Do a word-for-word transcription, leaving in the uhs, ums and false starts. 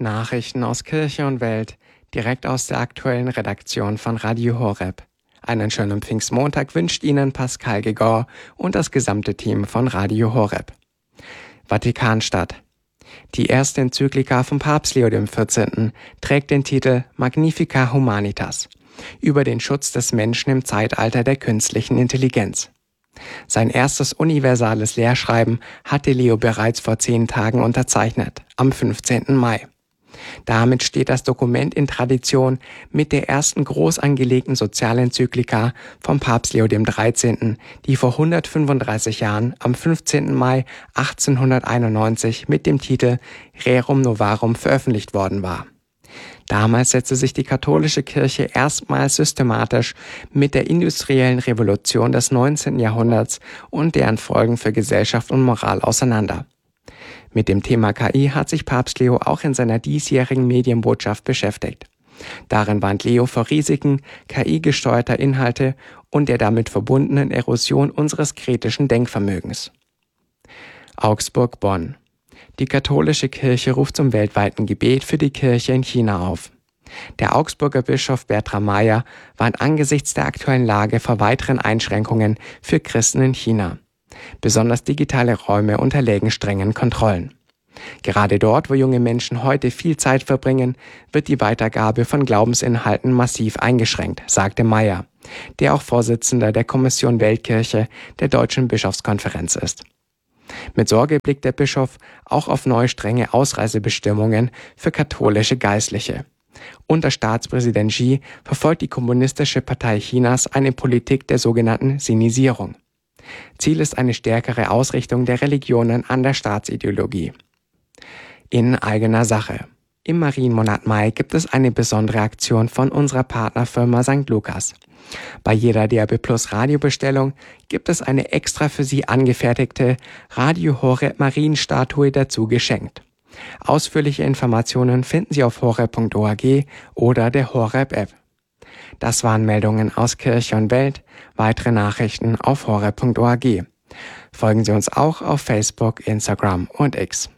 Nachrichten aus Kirche und Welt, direkt aus der aktuellen Redaktion von Radio Horeb. Einen schönen Pfingstmontag wünscht Ihnen Pascal Gegor und das gesamte Team von Radio Horeb. Vatikanstadt. Die erste Enzyklika von Papst Leo der vierzehnten. trägt den Titel Magnificat Humanitas über den Schutz des Menschen im Zeitalter der künstlichen Intelligenz. Sein erstes universales Lehrschreiben hatte Leo bereits vor zehn Tagen unterzeichnet, am fünfzehnten Mai. Damit steht das Dokument in Tradition mit der ersten groß angelegten Sozialenzyklika vom Papst Leo der dreizehnten., die vor hundertfünfunddreißig Jahren am fünfzehnten Mai achtzehnhunderteinundneunzig mit dem Titel Rerum Novarum veröffentlicht worden war. Damals setzte sich die katholische Kirche erstmals systematisch mit der industriellen Revolution des neunzehnten. Jahrhunderts und deren Folgen für Gesellschaft und Moral auseinander. Mit dem Thema K I hat sich Papst Leo auch in seiner diesjährigen Medienbotschaft beschäftigt. Darin warnt Leo vor Risiken K I-gesteuerter Inhalte und der damit verbundenen Erosion unseres kritischen Denkvermögens. Augsburg-Bonn. Die katholische Kirche ruft zum weltweiten Gebet für die Kirche in China auf. Der Augsburger Bischof Bertram Meyer warnt angesichts der aktuellen Lage vor weiteren Einschränkungen für Christen in China. Besonders digitale Räume unterlägen strengen Kontrollen. Gerade dort, wo junge Menschen heute viel Zeit verbringen, wird die Weitergabe von Glaubensinhalten massiv eingeschränkt, sagte Meyer, der auch Vorsitzender der Kommission Weltkirche der Deutschen Bischofskonferenz ist. Mit Sorge blickt der Bischof auch auf neue strenge Ausreisebestimmungen für katholische Geistliche. Unter Staatspräsident Xi verfolgt die Kommunistische Partei Chinas eine Politik der sogenannten Sinisierung. Ziel ist eine stärkere Ausrichtung der Religionen an der Staatsideologie. In eigener Sache. Im Marienmonat Mai gibt es eine besondere Aktion von unserer Partnerfirma Sankt Lukas. Bei jeder D A B Plus Radiobestellung gibt es eine extra für Sie angefertigte Radio Horeb Marienstatue dazu geschenkt. Ausführliche Informationen finden Sie auf horeb punkt org oder der Horeb-App. Das waren Meldungen aus Kirche und Welt. Weitere Nachrichten auf horeb punkt org. Folgen Sie uns auch auf Facebook, Instagram und X.